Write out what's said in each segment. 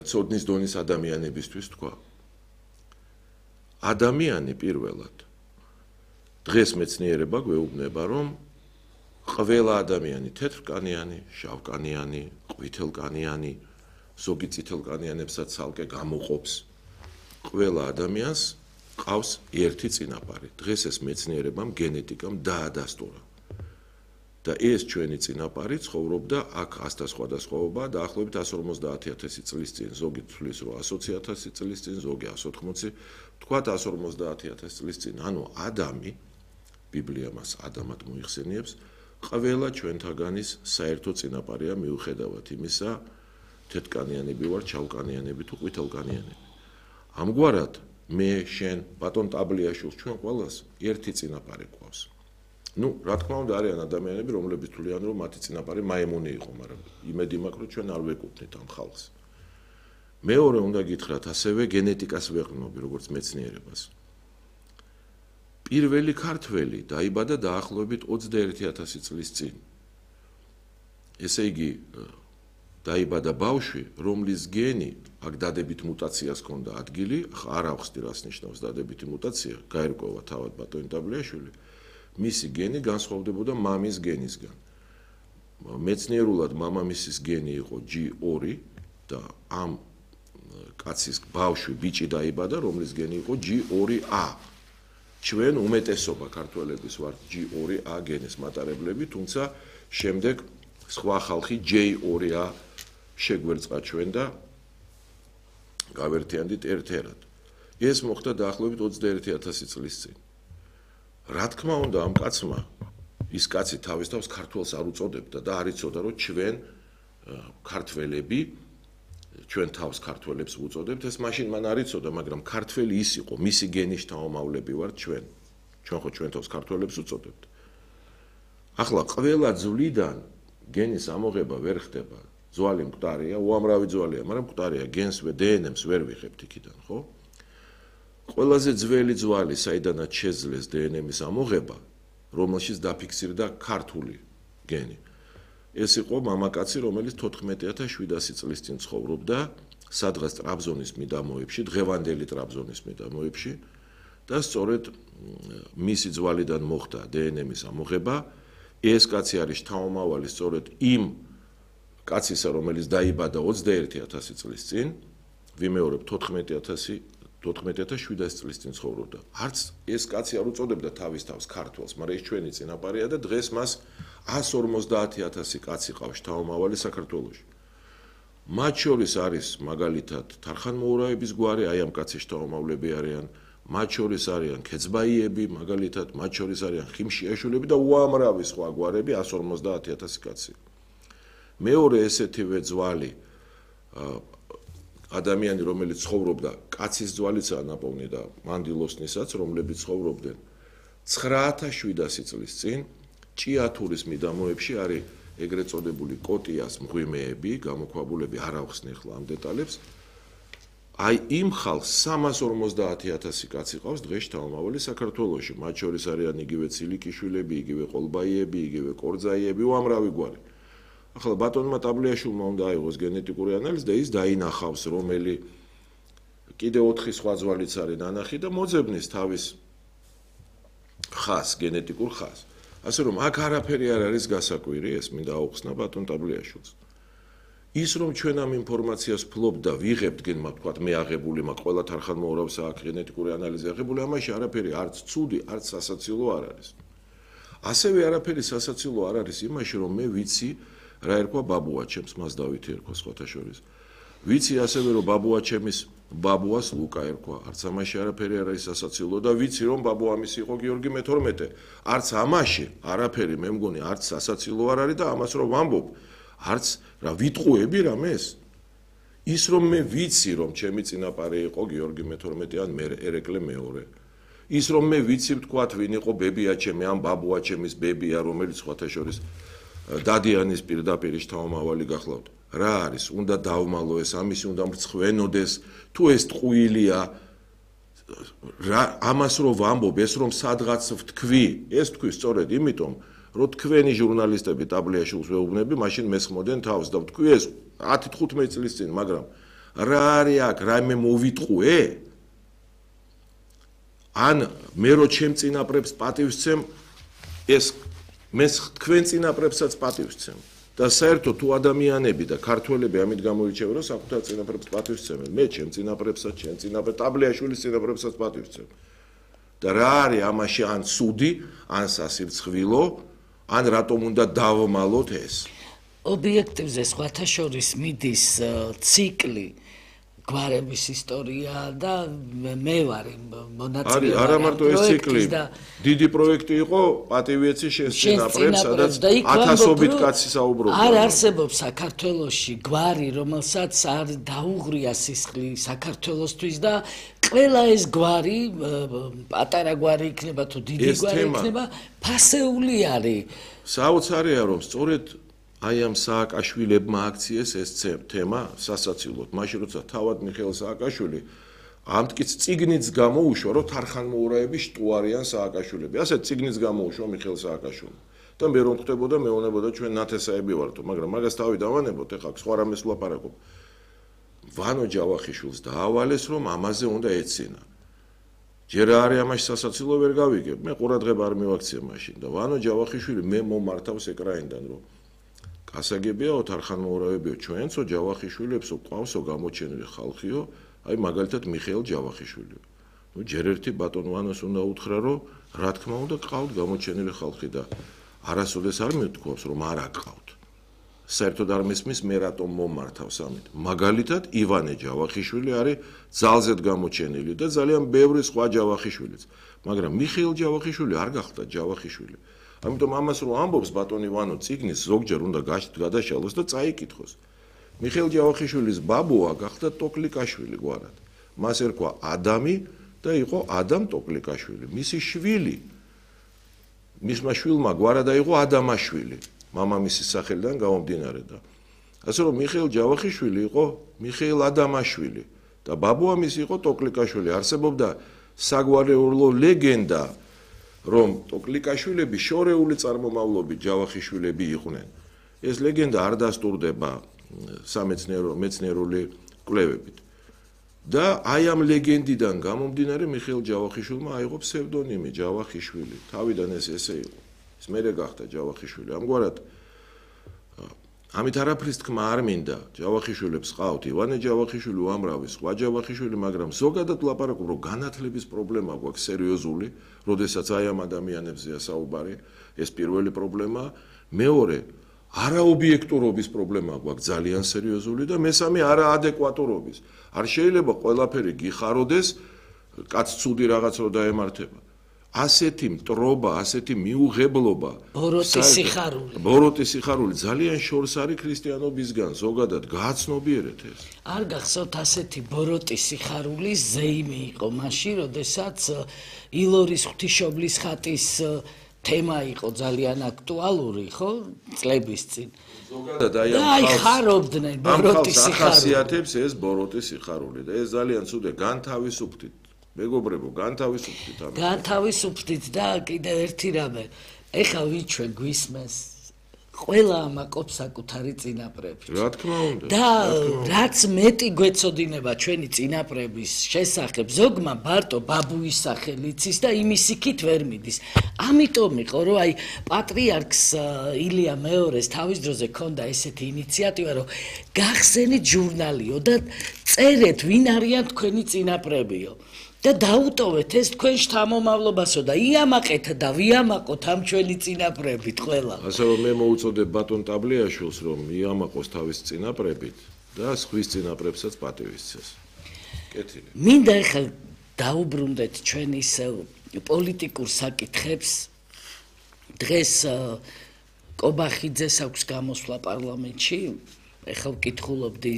ცოდნის დონის ადამიანებისთვის თქვა. ადამიანი პირველად. დღეს მეცნიერება გვეუბნება, რომ ყველა ადამიანი თეთრკანიანი, შავკანიანი, ყვითელკანიანი, ზოგი წითელკანიანებსაც ცალკე გამოყოფს. ყველა ადამიანს ყავს ერთი წინაპარი. დღეს ეს მეცნიერებამ გენეტიკამ დაადასტურა. და ეს ჩვენი წინაპარი ცხოვრობდა აქ 100 სხვადასხვაობა დაახლოებით 150,000 წლის წინ, ზოგი თვლის რომ 120,000 წლის წინ, ზოგი 180, თქვათ 150,000 წლის წინ. ანუ ადამი, ბიბლია მას ადამად მოიხსენიებს, ყველა ჩვენთაგანის საერთო წინაპარია მიუხედავად იმისა, თეთრკანიანები ვარ, ჩავკანიანები თუ ყვითელკანიანები. ამგვარად მე, შენ, ბატონ ტაბლიაშვილს ჩვენ ყველას ერთი წინაპარი გვყავს. Ну, რა თქმა უნდა, არიან ადამიანები, რომლებიც თვლიან, რომ მათი წინაპარი მაიმუნი იყო, მაგრამ იმედი მაქვს, რომ ჩვენ არ ვეკუთვნით ამ ხალხს. მეორე უნდა გითხრათ, ასევე გენეტიკას ვეყრდნობი, როგორც მეცნიერებას. პირველი ქართველი დაიბადა დაახლოებით 21,000 წლის წინ. ესე იგი, დაიბადა ბავშვი, რომლის გენი აქ დადებით მუტაციას ჰქონდა ადგილი, არ ავხსნი რას ნიშნავს დადებითი მუტაცია, გაერკვევა თავად ბატონი ტაბლიაშვილი. მისი გენი განსხვავდებოდა მამის გენისგან. მეცნიერულად მამამისის გენი იყო G2 და ამ კაცის ბავშვი ბიჭი დაიბადა, რომლის გენი იყო G2A. ჩვენ უმეტესობა ქართველების ვართ G2A გენის მატარებლები, თუმცა შემდეგ სხვა ხალხი J2A შეგვერწყა ჩვენ და გავერთიანდით ერთ-ერთად. ეს მოხდა დაახლოებით 21,000 წლის წინ. რა თქმა უნდა, ამ კაცმა ის კაცი თავის თავს ქართველს არ უწოდებდა და არ იცოდა, რომ ჩვენ ქართველები ჩვენ თავს ქართველებს ვუწოდებთ, ეს მაშინ მან არ იცოდა, მაგრამ ქართველი ის იყო, მისი გენის შთამომავლები ვართ ჩვენ. ჩვენ ხო ჩვენ თავს ქართველებს ვუწოდებთ. ახლა ყველა ძვლიდან გენის ამოღება ვერ ხდება. ძვალი მკვდარია, უამრავი ძვალია, მაგრამ მკვდარია, გენს დნმ-ს ვერ ვიღებთ იქიდან, ხო? ყველაზე ძველი ძვალი, საიდანაც შეძლეს დნმ-ის ამოღება, რომელშიც დაფიქსირდა ქართული გენი. ეს იყო მამაკაცი, რომელიც 14,700 წლის წინ ცხოვრობდა სადღაც ტრაბზონის მიდამოებში, დღევანდელი ტრაბზონის მიდამოებში და სწორედ მისი ძვალიდან მოხდა დნმ-ის ამოღება. ეს კაცი არის შთამომავალი სწორედ იმ კაცისა, რომელიც დაიბადა 21,000 წლის წინ, ვიმეორებ 14,700 წლის წინ ცხოვრობდა. არც ეს კაცი არ უწოდებდა თავის თავს ქართველს, მაგრამ ეს ჩვენი წინაპარია და დღეს მას 150,000 კაცი ყავს შთამომავალი საქართველოში. მათ შორის არის მაგალითად თარხანმოურავების გვარი, აი ამ კაცის შთამომავლები არიან, მათ შორის არიან ქეცბაიები, მაგალითად, მათ შორის არიან ხიმშიაშვილები და უამრავი სხვა გვარები, 150,000 კაცი. მეორე ესეთივე ძვალი ადამიანი, რომელიც ცხოვრობდა, კაცის ძვალიცაა ნაპოვნი და მანდილოსნისაც, რომლებიც ცხოვრობდნენ 9,700 წლის წინ, ჭიათურის მიდამოებში არის ეგრეთ წოდებული კოტიას მღვიმეები, გამოქვაბულები, არ ავხსნი ახლა ამ დეტალებს. აი იმ ხალხს 350,000 კაცი ყავს დღეს შთამომავალი საქართველოში. მათ შორის არიან იგივე ცილიკიშვილები, იგივე ყოლბაიები, იგივე კორძაიები, უამრავი გვარი. ახლა ბატონმა ტაბლიაშვილმა უნდა აიღოს გენეტიკური ანალიზი და ის დაინახავს, რომელი კიდე 4 სხვა ძვალიც არის ნანახი და მოძებნის თავის ხაზს, გენეტიკურ ხაზს. ასე რომ აქ არაფერი არ არის გასაკვირი, ეს მინდა აუხსნა ბატონ ტაბლიაშვილს. ის რომ ჩვენ ამ ინფორმაციას ფლობთ და ვიღებთ გენმა, თქვათ მე აღებული მაქვს, ყველა თარხანმოურავს აქვს გენეტიკური ანალიზი აღებული, ამაში არაფერი არც ცუდი, არც სასაცილო არ არის. ასევე არაფერი სასაცილო არ არის იმაში, რომ მე ვიცი რა ერქვა ბაბუაჩემს, მას დავითი ერქვა სხვათა შორის. ვიცი ასევე რომ ბაბუაჩემის ბაბუას ლუკა ერქვა, არც ამაში არაფერი არ არის სასაცილო და ვიცი რომ ბაბუამისი იყო გიორგი მე-12. არც ამაში არაფერი მე მგონი არც სასაცილო არ არის და ამას რომ ვამბობ, არც რა ვიტყუები რამეს? ის რომ მე ვიცი რომ ჩემი წინაპარი იყო გიორგი მე-12 ან ერეკლე მეორე. ის რომ მე ვიცი ვთქვათ ვინ იყო ბებიაჩემი ან ბაბუაჩემის ბებია, რომელიც სხვათა შორის დადიანის პირდაპირ შთამომავალი გახლავთ. რა არის? უნდა დავმალო ეს, ამისი უნდა მრცხვენოდეს, თუ ეს ტყუილია, ამას რომ ვამბობ, ეს რომ სადღაც ვთქვი, ეს თქვი სწორედ იმიტომ, რომ თქვენი ჟურნალისტები ტაბლიაშვილს ვეუბნები, მაშინ მესხმოდენ თავს და ვთქვი ეს 10-15 წლის წინ, მაგრამ რა არის აქ რაიმე მოვიტყუე ან მე რო ჩემ წინაპრებს პატივს ვცემ ეს მე თქვენ წინაპრებსაც პატივს ვცემ და საერთოდ თუ ადამიანები და ქართველები ამით გამოირჩევენ რომ საკუთარ წინაპრებს პატივს ვცემენ მე ჩემ წინაპრებსაც ჩემ წინაპრ ტაბლიაშვილის წინაპრებსაც პატივს ვცემ და რა არის ამაში ან სუდი ან სასირცხვილო ან რატომ უნდა დავმალოთ ეს ობიექტივზე სხვათა შორის მიდის ციკლი გვარების ისტორია და მე ვარ მონაწილე არა მარტო ეს ციკლი დიდი პროექტი იყო პატივიეცი შენს წინაპრებს სადაც ათასობით კაცი საუბრობდა არ არსებობს საქართველოში გვარი რომელსაც არ დაუღრია სისხლი საქართველოსთვის და ყველა ეს გვარი პატარა გვარი იქნება თუ დიდი გვარი იქნება ფასეული არის საოცარია რომ სწორედ აი ამ სააკაშვილებმა აქციეს ეს თემა სასაცილოდ მაშინ როცა თავად მიხეილ სააკაშვილი ამტკიც წიგნიც გამოუშვა რომ თარხანმოურაები შტუარიან სააკაშვილები ასეთ წიგნიც გამოუშვა მიხეილ სააკაშვილმა და მე რომ ხდებოდა მეუბნებოდა ჩვენ ნათესაები ვართო მაგრამ მაგას თავი დავანებოთ ეხლა სხვა რამეს ვლაპარაკობ ვანო ჯავახიშვილს დაავალეს რომ ამაზე უნდა ეცინა ჯერ არის ამაში სასაცილო ვერ გავიგებ მე ყურადღება არ მივაქცია მაშინ და ვანო ჯავახიშვილი მე მომართავს ეკრანიდან რომ გასაგებია თარხანმოურავებიო ჩვენცო ჯავახიშვილებსო ყავსო გამოჩენილი ხალხიო აი მაგალითად მიხეილ ჯავახიშვილიო ნუ ჯერ ერთი ბატონ ვანოს უნდა უთხრა რომ რა თქმა უნდა ყავთ გამოჩენილი ხალხი და არასოდეს არ მეთქვავს რომ არ აკყავთ საერთოდ არ მისმის მე რატომ მომართავს ამით მაგალითად ივანე ჯავახიშვილი არის ძალზედ გამოჩენილი და ძალიან ბევრი სხვა ჯავახიშვილიც მაგრამ მიხეილ ჯავახიშვილი არ გახდა ჯავახიშვილი ამიტომ ამას რო ამბობს ბატონი ვანო ციგნის ზოგჯერ უნდა გადაშალოს და წაიკითხოს მიხეილ ჯავახიშვილის ბაბუა გახდა ტოკლიკაშვილი გვარად მას ერქვა ადამი და იყო ადამ ტოკლიკაშვილი მისი შვილი მისმა შვილმა გვარად აიღო ადამაშვილი მამამისის სახელიდან გამომდინარე და ასე რომ მიხეილ ჯავახიშვილი იყო მიხეილ ადამაშვილი და ბაბუა მისი იყო ტოკლიკაშვილი არსებობდა საგვარეულო ლეგენდა რომ ტოკლიკაშვილები შორეული წარმომავლობის ჯავახიშვილები იყვნენ. ეს ლეგენდა არ დასტურდება მეცნიერული კვლევებით. და აი ამ ლეგენდიდან გამომდინარე მიხეილ ჯავახიშვილმა აიღო ფსევდონიმი ჯავახიშვილი. თავიდან ესე იყო. ის მერე გახდა ჯავახიშვილი. ამგვარად ამით არაფრის თქმა არ მინდა ჯავახიშვილებს ყავთ ივანე ჯავახიშვილი უამრავი სხვა ჯავახიშვილი მაგრამ ზოგადად ვლაპარაკობ რომ განათლების პრობლემა გვაქვს სერიოზული როდესაც აი ამ ადამიანებზეა საუბარი ეს პირველი პრობლემა მეორე არაობიექტურობის პრობლემა გვაქვს ძალიან სერიოზული და მესამე არაადეკვატურობის არ შეიძლება ყველაფერი გიხაროდეს კაც ცუდი რაღაც რო დაემართება ასეთი მტრობა, ასეთი მიუღებლობა, ბოროტის სიხარული ძალიან შორს არის ქრისტიანობისგან, ზოგადად გააცნობიერეთ ეს. არ გახსოვთ ასეთი ბოროტის სიხარული ზეიმი იყო მაშინ, როდესაც ილორის ღვთისმშობლის ხატის თემა იყო ძალიან აქტუალური, ხო? წლების წინ. ზოგადად აი ხარობდნენ ბოროტის სიხარული. ახასიათებს ეს ბოროტის სიხარული და ეს ძალიან ცუდია განთავისუფლდით. მეგობრებო, განთავისუფლდით და კიდევ ერთი რამე. ეხლა ვიჩვენ გვისმენს ყველა ამაყობს საკუთარი წინაპრები. რა თქმა უნდა. და რაც მეტი გვეცოდინება ჩვენი წინაპრების შესახებ, ზოგმა ბარტო ბაბუის სახელი იცის და იმის იქით ვერ მიდის. ამიტომ იყო, რომ აი პატრიარქს ილია მეორეს თავის დროზე ჰქონდა ესეთი ინიციატივა, რომ გახსენით ჟურნალიო და წერეთ ვინ არიან თქვენი წინაპრებიო. და დაუტოვეთ ეს თქვენ შთამომავლობასო და იამაყეთ და ვიამაყოთ ამ ჩვენი წინაპრებით ყველა. ასე რომ მე მოუწოდებ ბატონ ტაბლიაშვილს რომ იამაყოს თავის წინაპრებით და სხვის წინაპრებსაც პატივისცეს. კეთილი. მინდა ახლა დაუბრუნდეთ ჩვენ ის პოლიტიკურ საკითხებს. დღეს კობახიძეს აქვს გამოსვლა პარლამენტში. ახლა ვკითხულობდი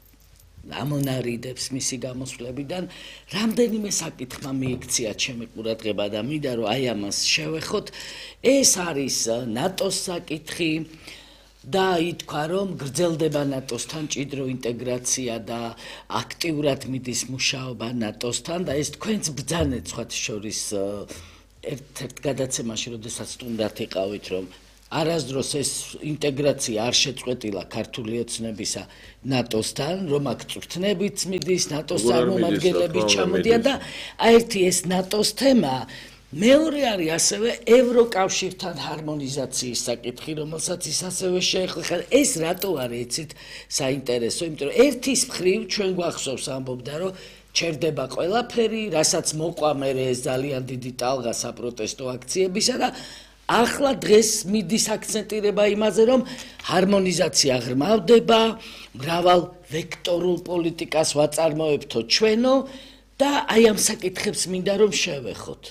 ამონარიდებს მისი გამოსვლებიდან რამდენიმე საკითხმა მიიქცია ჩემი ყურადღება და მინდა რომ აი ამას შევეხოთ ეს არის ნატოს საკითხი და ითქვა რომ გრძელდება ნატოსთან ჭიდრო ინტეგრაცია და აქტიურად მიდის მუშაობა ნატოსთან და ეს თქვენც ბრძანეთ სხვათა შორის ერთ-ერთ გადაცემაში როდესაც სტუმრად იყავით რომ არასდროს ეს ინტეგრაცია არ შეწყვეტილა ქართული ოცნებისა ნატოსთან, რომ აქ წვრთნებიც მიდის, ნატოს წარმომადგენლები ჩამოდიან და ერთი ეს ნატოს თემა, მეორე არის ასევე ევროკავშირთან ჰარმონიზაციის საკითხი, რომელსაც ის ასევე შეეხება. ეს რატო არის იცით საინტერესო, იმიტომ რომ ერთის მხრივ ჩვენ გვახსოვს ამბობდა, რომ ჩერდება ყველაფერი, რასაც მოყვა მერე ეს ძალიან დიდი ტალღა საპროტესტო აქციებისა და ახლა დღეს მიდის აქცენტირება იმაზე, რომ ჰარმონიზაცია ღრმავდება, მრავალ ვექტორულ პოლიტიკას ვაწარმოებთო ჩვენო და აი ამ საკითხებს მინდა რომ შევეხოთ.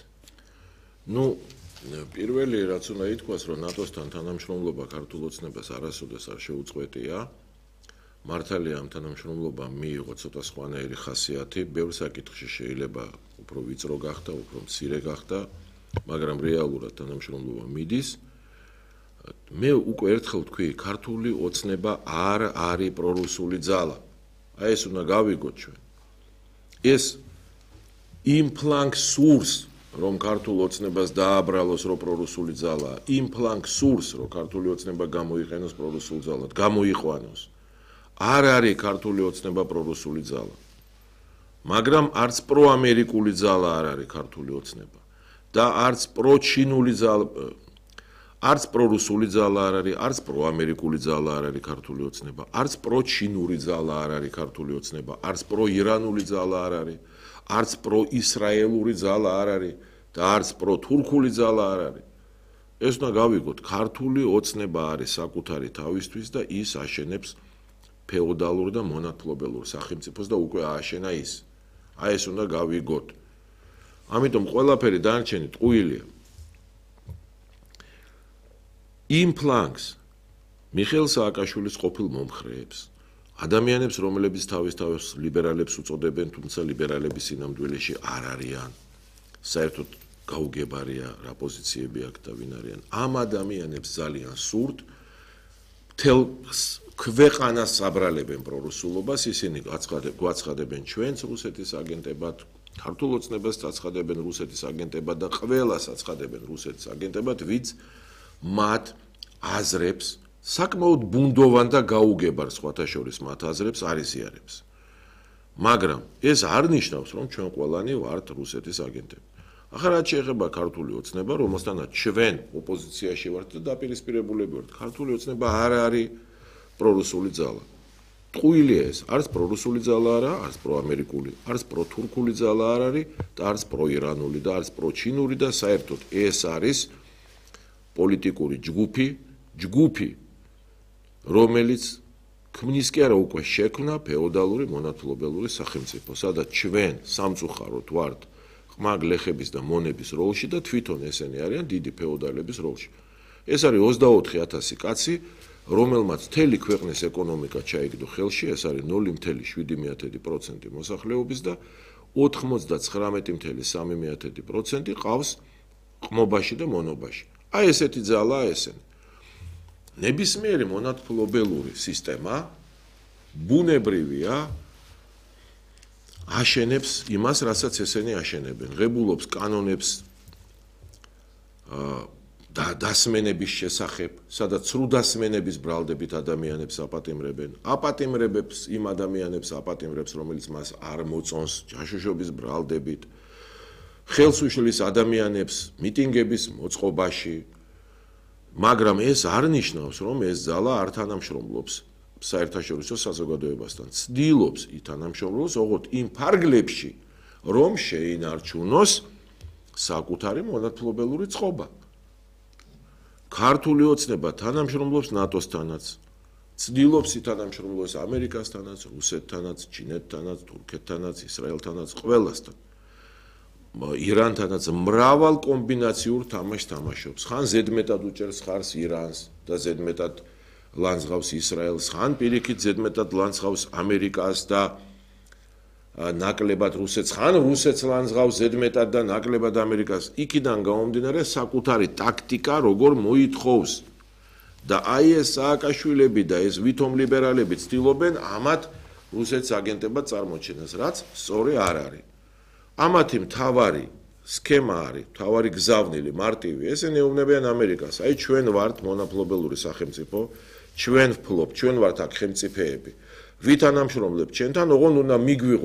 პირველი რაც უნდა ითქვას, რომ ნატოსთან თანამშრომლობა ქართულ ოცნებას არასოდეს არ შეუწყვეტია. მართალია ამ თანამშრომლობამ მიიღო ცოტა სხვანაირი ხასიათი, ბევრ საკითხში შეიძლება უფრო ვიწრო გახდა, უფრო მცირე გახდა, მაგრამ რეალურად თანამშრომლობა მიდის. მე უკვე ერთხელ ვთქვი, ქართული ოცნება არ არის პრორუსული ძალა. აი ეს უნდა გავიგოთ ჩვენ. ეს იმ ფლანგს სურს, რომ ქართულ ოცნებას დააბრალოს რო პრორუსული ძალა, იმ ფლანგს სურს, რომ ქართული ოცნება გამოიყენოს პრორუსულ ძალად, გამოიყვანოს. არ არის ქართული ოცნება პრორუსული ძალა. მაგრამ არც პროამერიკული ძალა არ არის ქართული ოცნება. და არც პროჩინული ძალა, არც პრორუსული ძალა არ არის, არც პროამერიკული ძალა არ არის ქართული ოცნება, არც პროჩინური ძალა არ არის ქართული ოცნება, არც პროირანული ძალა არ არის, არც პროისრაელური ძალა არ არის და არც პროთურქული ძალა არ არის. ეს უნდა გავიგოთ, ქართული ოცნება არის საკუთარი თავისთვის და ის აშენებს ფეოდალურ და მონათლობელურ სახელმწიფოს და უკვე ააშენა ის. აი ეს უნდა გავიგოთ. ამიტომ ყველაფერი დანარჩენი ტყუილია. იმ ფლანგს მიხეილ სააკაშვილის ყოფილ მომხრეებს, ადამიანებს, რომლებიც თავის ლიბერალებს უწოდებენ, თუმცა ლიბერალების სინამდვილეში არ არიან, საერთოდ გაუგებარია რა პოზიციები აქვს და ვინ არიან. ამ ადამიანებს ძალიან სურთ მთელ ქვეყანას აბრალებენ პრორუსულობას, ისინი გვაცხადებენ ჩვენს რუსეთის აგენტებად, ქართულ ოცნებას აცხადებენ რუსეთის აგენტებად და ყველას აცხადებენ რუსეთის აგენტებად, ვინც მათ აზრებს, საკმაოდ ბუნდოვან და გაუგებარ სხვათა შორის მათ აზრებს არ იზიარებს. მაგრამ ეს არ ნიშნავს, რომ ჩვენ ყველანი ვართ რუსეთის აგენტები. ახლა რაც შეეხება ქართული ოცნება, რომელთანაც ჩვენ ოპოზიციაში ვართ და დაპირისპირებულები ვართ, ქართული ოცნება არ არის პრორუსული ძალა. ტყუილია ეს, არც პრორუსული ძალა არა, არც პროამერიკული, არც პროთურქული ძალა არ არის და არც პროირანული და არც პროჩინური და საერთოდ ეს არის პოლიტიკური ჯგუფი, რომელიც ქმნის კი არა უკვე შექმნა ფეოდალური მონათლობელური სახელმწიფო, სადაც ჩვენ სამწუხაროდ ვართ ყმაგ ლეხების და მონების როლში და თვითონ ესენი არიან დიდი ფეოდალების როლში. ეს არის 24,000 კაცი, რომელმაც მთელი ქვეყნის ეკონომიკა ჩაიგდო ხელში, ეს არის 0,7% მოსახლეობის და 99,3% ყავს ყმობაში და მონობაში. აი ესეთი ძალაა ესენი. ნებისმიერი მონათლობელური სისტემა ბუნებრივია აშენებს იმას, რასაც ესენი აშენებენ. ღებულობს კანონებს დასმენების შესახებ, სადაც სრულ დასმენების ბრალდებით ადამიანებს აპატიმრებენ. აპატიმრებებს იმ ადამიანებს აპატიმრებს, რომელიც მას არ მოწონს ჯაშუშობის ბრალდებით. ხელს უშლის ადამიანებს მიტინგების მოწყობაში. მაგრამ ეს არ ნიშნავს, რომ ეს ძალა არ თანამშრომლობს საერთაშორისო საზოგადოებასთან. ცდილობს ითანამშრომლოს ოღონდ იმ ფარგლებში, რომ შეინარჩუნოს საკუთარი მონათლობელური წყობა. ქართული ოცნება თანამშრომლობს ნატოსთანაც, ცდილობს ითანამშრომლოს ამერიკასთანაც, რუსეთთანაც, ჩინეთთანაც, თურქეთთანაც, ისრაელთანაც, ყველასთან. ირანთანაც მრავალ კომბინაციურ თამაშს თამაშობს. ხან ზედმეტად უჭერს ხარს ირანს და ზედმეტად ლანძღავს ისრაელს, ხან პირიქით ზედმეტად ლანძღავს ამერიკას და ნაკლებად რუსეთს, ხან რუსეთს ლანძღავს ზედმეტად და ნაკლებად ამერიკას. იქიდან გამომდინარე საკუთარი ტაქტიკა როგორ მოითხოვს. და აი ეს სააკაშვილები და ეს ვითომ ლიბერალები ცდილობენ ამათ რუსეთის აგენტებად წარმოჩენას, რაც სწორი არ არის. ამათი მთავარი სქემა არის, თავარი გზავნილი, მარტივი. ესენი ეუბნებიან ამერიკას. აი ჩვენ ვართ მონაპლობელური სახელმწიფო, ჩვენ ვფლობთ, ჩვენ ვართ აქ ხელმწიფეები. ვით ანამშრომლებთ ჩვენთან, ოღონდ უნდა მიგვიღო